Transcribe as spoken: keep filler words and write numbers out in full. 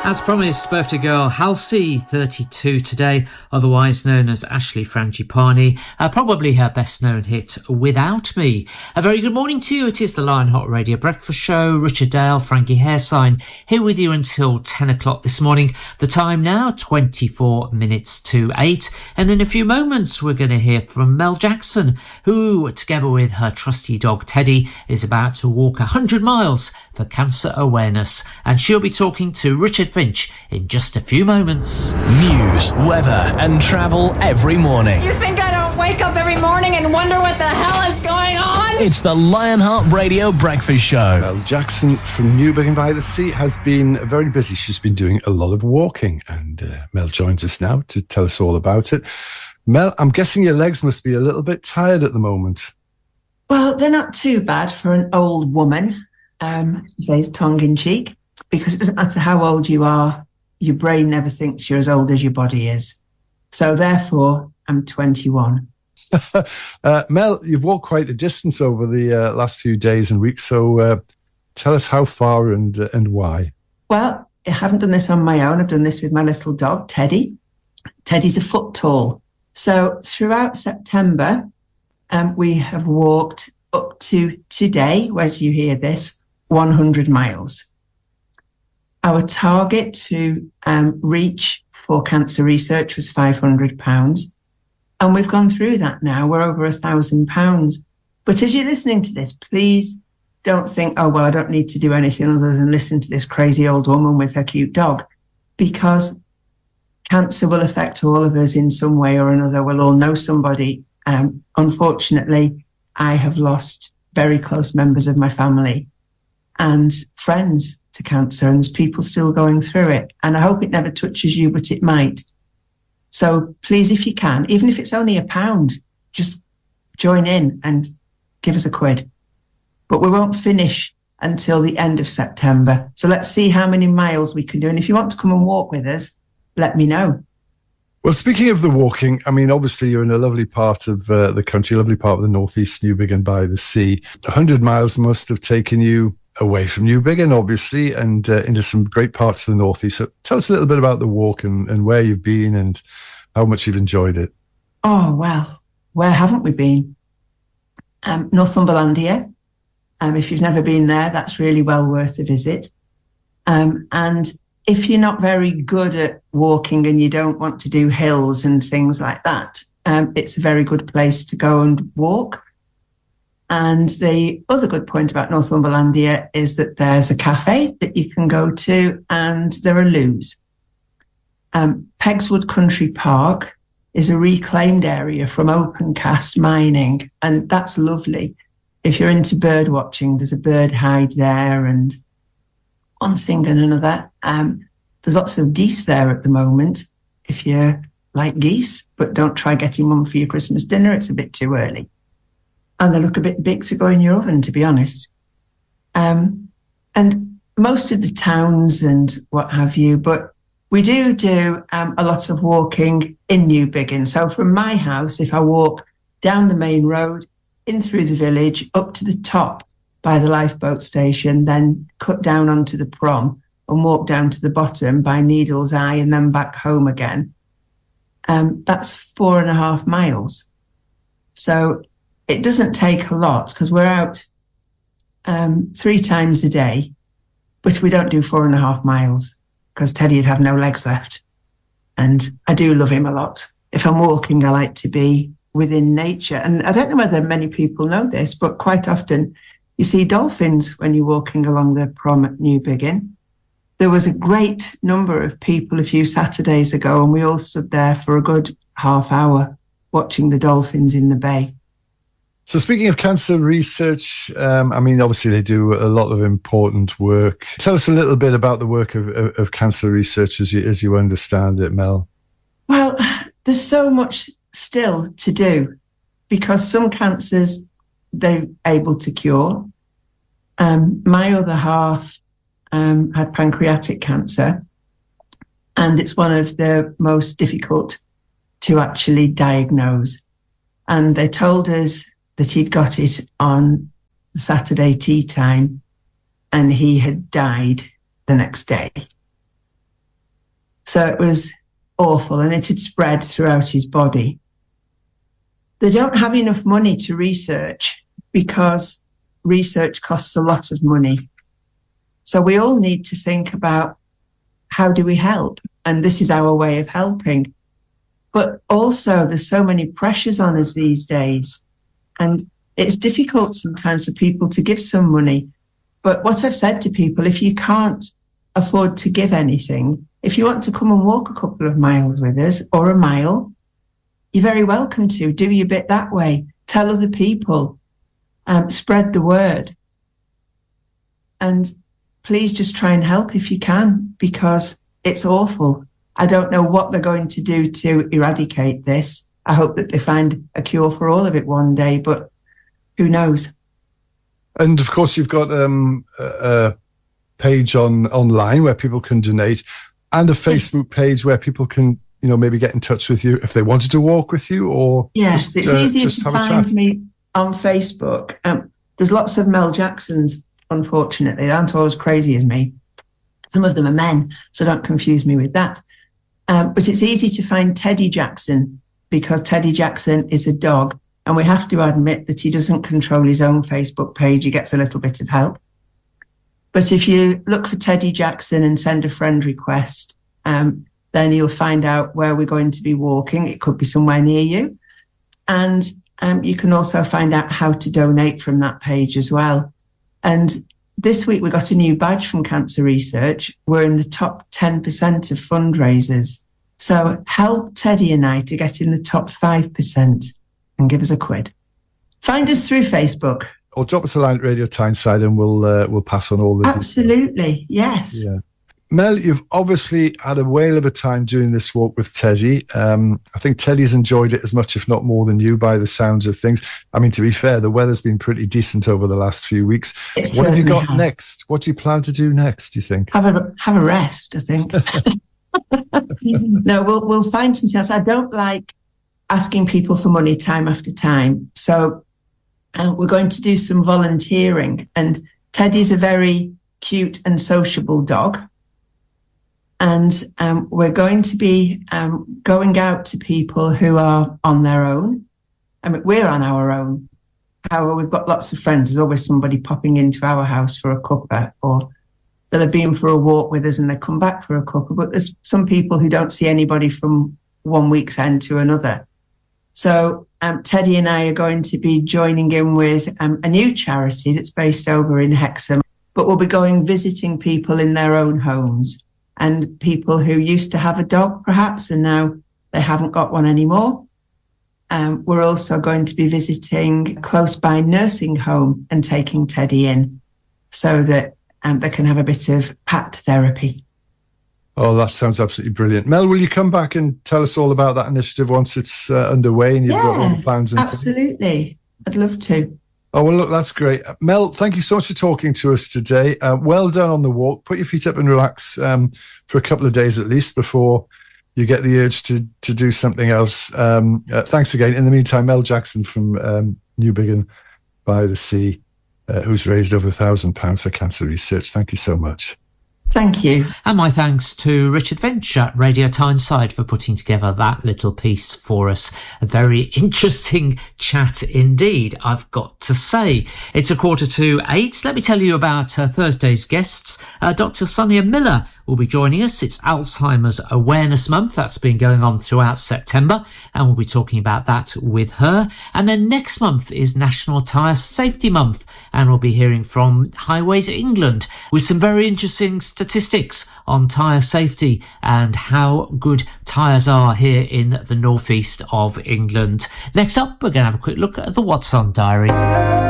As promised, birthday girl Halsey, thirty-two today, otherwise known as Ashley Frangipani, uh, probably her best known hit, Without Me. A very good morning to you. It is the Lionheart Radio Breakfast Show. Richard Dale, Frankie Hairsign, here with you until ten o'clock this morning. The time now, twenty-four minutes to eight. And in a few moments, we're going to hear from Mel Jackson, who, together with her trusty dog Teddy, is about to walk one hundred miles for cancer awareness. And she'll be talking to Richard Finch in just a few moments. News, weather and travel every morning. You think I don't wake up every morning and wonder what the hell is going on? It's the Lionheart Radio Breakfast Show. Mel Jackson from Newbiggin by the Sea has been very busy. She's been doing a lot of walking, and uh, Mel joins us now to tell us all about it. Mel, I'm guessing your legs must be a little bit tired at the moment. Well, they're not too bad for an old woman, um, says tongue-in-cheek, because it doesn't matter how old you are, your brain never thinks you're as old as your body is. So therefore, I'm twenty-one. uh, Mel, you've walked quite a distance over the uh, last few days and weeks, so uh, tell us how far and uh, and why. Well, I haven't done this on my own. I've done this with my little dog, Teddy. Teddy's a foot tall. So throughout September, um, we have walked up to today, as you hear this, one hundred miles. Our target to um, reach for cancer research was five hundred pounds. And we've gone through that now. We're over one thousand pounds. But as you're listening to this, please don't think, oh, well, I don't need to do anything other than listen to this crazy old woman with her cute dog. Because cancer will affect all of us in some way or another. We'll all know somebody. Um, unfortunately, I have lost very close members of my family and friends to cancer, and there's people still going through it. And I hope it never touches you, but it might. So please, if you can, even if it's only a pound, just join in and give us a quid. But we won't finish until the end of September. So let's see how many miles we can do. And if you want to come and walk with us, let me know. Well, speaking of the walking, I mean, obviously you're in a lovely part of uh, the country, a lovely part of the northeast, Newbiggin by the Sea. one hundred miles must have taken you away from Newbiggin, obviously, and uh, into some great parts of the northeast. So tell us a little bit about the walk and, and where you've been and how much you've enjoyed it. Oh, well, where haven't we been? Um, Northumberlandia. Um, if you've never been there, that's really well worth a visit. Um, and if you're not very good at walking and you don't want to do hills and things like that, um, it's a very good place to go and walk. And the other good point about Northumberlandia is that there's a cafe that you can go to and there are loos. Um, Pegswood Country Park is a reclaimed area from open cast mining, and that's lovely. If you're into bird watching, there's a bird hide there and one thing and another. Um, there's lots of geese there at the moment if you like geese, but don't try getting one for your Christmas dinner. It's a bit too early. And they look a bit big to go in your oven, to be honest. Um, and most of the towns and what have you, but we do do um, a lot of walking in Newbiggin. So from my house, if I walk down the main road, in through the village, up to the top by the lifeboat station, then cut down onto the prom and walk down to the bottom by Needles Eye and then back home again, um, that's four and a half miles. So it doesn't take a lot because we're out um, three times a day, but we don't do four and a half miles because Teddy would have no legs left. And I do love him a lot. If I'm walking, I like to be within nature. And I don't know whether many people know this, but quite often you see dolphins when you're walking along the prom at Newbiggin. There was a great number of people a few Saturdays ago, and we all stood there for a good half hour watching the dolphins in the bay. So speaking of cancer research, um, I mean, obviously they do a lot of important work. Tell us a little bit about the work of, of, of cancer research as you, as you understand it, Mel. Well, there's so much still to do because some cancers they're able to cure. Um, my other half um, had pancreatic cancer, and it's one of the most difficult to actually diagnose. And they told us that he'd got it on Saturday tea time and he had died the next day. So it was awful, and it had spread throughout his body. They don't have enough money to research because research costs a lot of money. So we all need to think about how do we help? And this is our way of helping. But also there's so many pressures on us these days. And it's difficult sometimes for people to give some money. But what I've said to people, if you can't afford to give anything, if you want to come and walk a couple of miles with us or a mile, you're very welcome to. Do your bit that way. Tell other people. Um, spread the word. And please just try and help if you can, because it's awful. I don't know what they're going to do to eradicate this. I hope that they find a cure for all of it one day, but who knows? And of course, you've got um, a page on online where people can donate, and a Facebook page where people can, you know, maybe get in touch with you if they wanted to walk with you, or yes, just, it's uh, easier just to have a find chat. me on Facebook. Um, there's lots of Mel Jacksons, unfortunately. They aren't all as crazy as me. Some of them are men, so don't confuse me with that. Um, but it's easy to find Teddy Jackson, because Teddy Jackson is a dog, and we have to admit that he doesn't control his own Facebook page. He gets a little bit of help. But if you look for Teddy Jackson and send a friend request, um, then you'll find out where we're going to be walking. It could be somewhere near you. And um, you can also find out how to donate from that page as well. And this week we got a new badge from Cancer Research. We're in the top ten percent of fundraisers. So help Teddy and I to get in the top five percent and give us a quid. Find us through Facebook. Or drop us a line at Radio Tyneside and we'll uh, we'll pass on all the Absolutely, details. Yes. Yeah. Mel, you've obviously had a whale of a time doing this walk with Teddy. Um, I think Teddy's enjoyed it as much, if not more than you, by the sounds of things. I mean, to be fair, the weather's been pretty decent over the last few weeks. It what have you got has. next? What do you plan to do next, do you think? Have a have a rest, I think. No, we'll we'll find something else. I don't like asking people for money time after time. So uh, we're going to do some volunteering. And Teddy's a very cute and sociable dog. And um, we're going to be um, going out to people who are on their own. I mean, we're on our own. However, we've got lots of friends. There's always somebody popping into our house for a cuppa, or that have been for a walk with us and they come back for a cuppa. But there's some people who don't see anybody from one week's end to another. So um, Teddy and I are going to be joining in with um, a new charity that's based over in Hexham. But we'll be going visiting people in their own homes, and people who used to have a dog perhaps and now they haven't got one anymore. Um, we're also going to be visiting close by nursing home and taking Teddy in so that um, they can have a bit of pat therapy. Oh, that sounds absolutely brilliant. Mel, will you come back and tell us all about that initiative once it's uh, underway and you've yeah, got all the plans in absolutely. I'd love to. Oh, well, look, that's great. Mel, thank you so much for talking to us today. Uh, well done on the walk. Put your feet up and relax um, for a couple of days at least before you get the urge to to do something else. Um, uh, thanks again. In the meantime, Mel Jackson from um, Newbiggin by the Sea, uh, who's raised over a thousand pounds for Cancer Research. Thank you so much. Thank you. And my thanks to Richard Finch at Radio Tyneside for putting together that little piece for us. A very interesting chat indeed, I've got to say. It's a quarter to eight. Let me tell you about uh, Thursday's guests. Uh, Doctor Sonia Miller will be joining us. It's Alzheimer's Awareness Month. That's been going on throughout September, and we'll be talking about that with her. And then next month is National Tyre Safety Month, and we'll be hearing from Highways England with some very interesting statistics on tyre safety and how good tyres are here in the northeast of England. Next up, we're going to have a quick look at the What's On Diary.